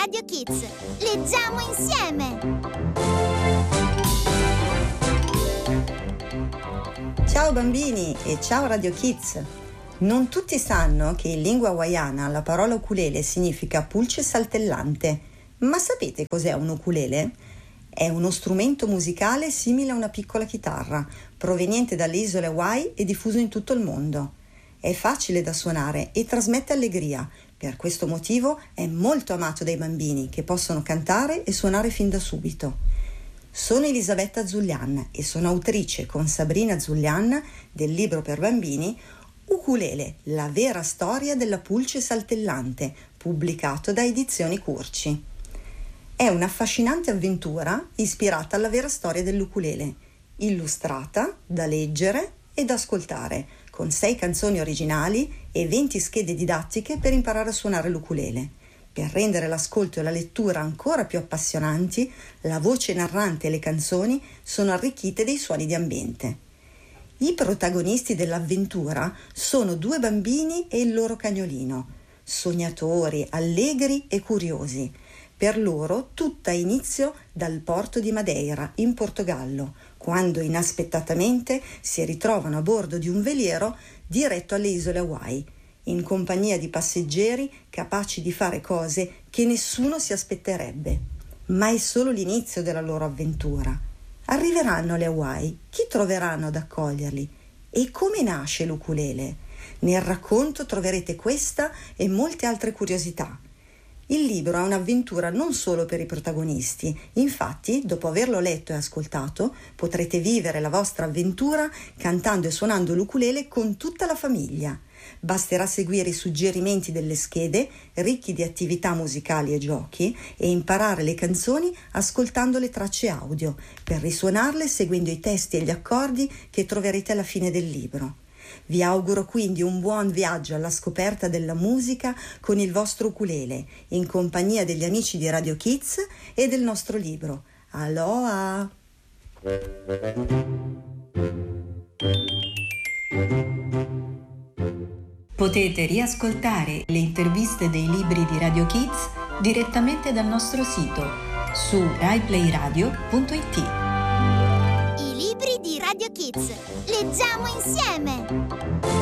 Radio Kids. Leggiamo insieme! Ciao bambini e ciao Radio Kids! Non tutti sanno che in lingua hawaiana la parola ukulele significa pulce saltellante. Ma sapete cos'è un ukulele? È uno strumento musicale simile a una piccola chitarra, proveniente dalle isole Hawaii e diffuso in tutto il mondo. È facile da suonare e trasmette allegria. Per questo motivo è molto amato dai bambini, che possono cantare e suonare fin da subito. Sono Elisabetta Zulian e sono autrice con Sabrina Zulian del libro per bambini Ukulele, la vera storia della pulce saltellante, pubblicato da Edizioni Curci. È un'affascinante avventura ispirata alla vera storia dell'ukulele, illustrata, da leggere e da ascoltare, con 6 canzoni originali e 20 schede didattiche per imparare a suonare l'ukulele. Per rendere l'ascolto e la lettura ancora più appassionanti, la voce narrante e le canzoni sono arricchite dei suoni di ambiente. I protagonisti dell'avventura sono 2 bambini e il loro cagnolino, sognatori, allegri e curiosi. Per loro tutto ha inizio dal porto di Madeira, in Portogallo, quando inaspettatamente si ritrovano a bordo di un veliero diretto alle isole Hawaii, in compagnia di passeggeri capaci di fare cose che nessuno si aspetterebbe. Ma è solo l'inizio della loro avventura. Arriveranno alle Hawaii, chi troveranno ad accoglierli? E come nasce l'ukulele? Nel racconto troverete questa e molte altre curiosità. Il libro è un'avventura non solo per i protagonisti, infatti, dopo averlo letto e ascoltato, potrete vivere la vostra avventura cantando e suonando l'ukulele con tutta la famiglia. Basterà seguire i suggerimenti delle schede, ricchi di attività musicali e giochi, e imparare le canzoni ascoltando le tracce audio, per risuonarle seguendo i testi e gli accordi che troverete alla fine del libro. Vi auguro quindi un buon viaggio alla scoperta della musica con il vostro ukulele, in compagnia degli amici di Radio Kids e del nostro libro. Aloha! Potete riascoltare le interviste dei libri di Radio Kids direttamente dal nostro sito su raiplayradio.it. I libri di Radio Kids. Leggiamo insieme!